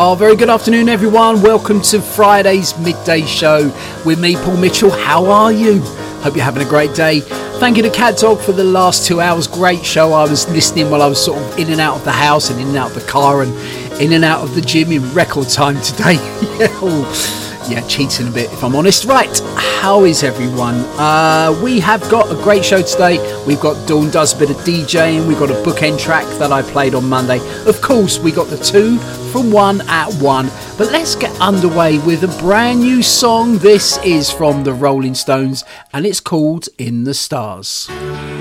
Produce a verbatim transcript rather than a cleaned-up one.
Oh, very good afternoon, everyone. Welcome to Friday's midday show with me, Paul Mitchell. How are you? Hope you're having a great day. Thank you to Cat Dog for the last two hours. Great show. I was listening while I was sort of in and out of the house and in and out of the car and in and out of the gym in record time today. yeah, oh, yeah, cheating a bit if I'm honest. Right, how is everyone? Uh, we have got a great show today. We've got Dawn does a bit of DJing. We've got a bookend track that I played on Monday. Of course, we got the two from one at one. But let's get underway with a brand new song. This is from the Rolling Stones and it's called In the Stars.